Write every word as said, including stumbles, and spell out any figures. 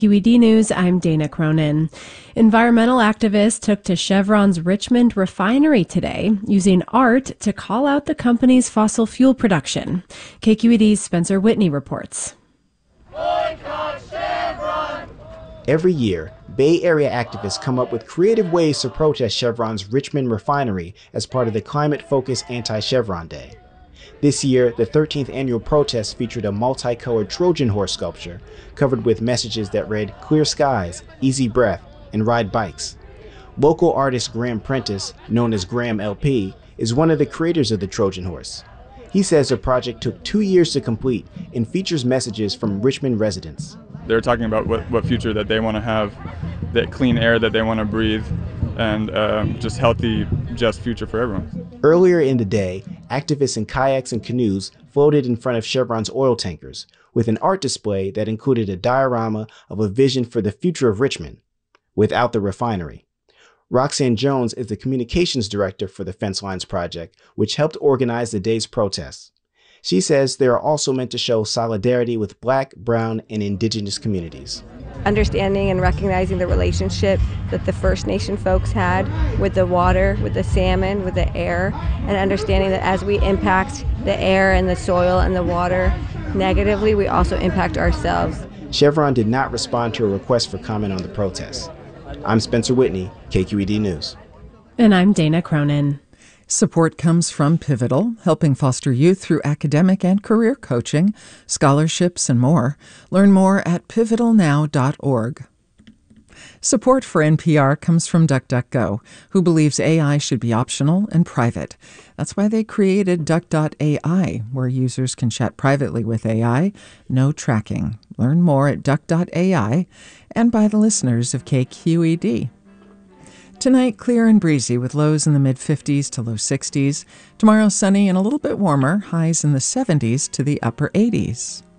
Q E D News, I'm Dana Cronin. Environmental activists took to Chevron's Richmond refinery today, using art to call out the company's fossil fuel production. K Q E D's Spencer Whitney reports. Boycott Chevron! Every year, Bay Area activists come up with creative ways to protest Chevron's Richmond refinery as part of the climate-focused Anti-Chevron Day. This year, the thirteenth annual protest featured a multicolored Trojan horse sculpture covered with messages that read "Clear skies, easy breath, and ride bikes." Local artist Graham Prentice, known as Graham L P, is one of the creators of the Trojan horse. He says the project took two years to complete and features messages from Richmond residents. They're talking about what, what future that they want to have, that clean air that they want to breathe, and um, just healthy, just future for everyone. Earlier in the day, activists in kayaks and canoes floated in front of Chevron's oil tankers with an art display that included a diorama of a vision for the future of Richmond without the refinery. Roxanne Jones is the communications director for the Fence Lines Project, which helped organize the day's protests. She says they are also meant to show solidarity with Black, Brown, and Indigenous communities. Understanding and recognizing the relationship that the First Nation folks had with the water, with the salmon, with the air, and understanding that as we impact the air and the soil and the water negatively, we also impact ourselves. Chevron did not respond to a request for comment on the protests. I'm Spencer Whitney, K Q E D News. And I'm Dana Cronin. Support comes from Pivotal, helping foster youth through academic and career coaching, scholarships, and more. Learn more at pivotal now dot org. Support for N P R comes from DuckDuckGo, who believes A I should be optional and private. That's why they created Duck dot A I, where users can chat privately with A I, no tracking. Learn more at Duck dot A I and by the listeners of K Q E D. Tonight, clear and breezy with lows in the mid-fifties to low sixties. Tomorrow, sunny and a little bit warmer, highs in the seventies to the upper eighties.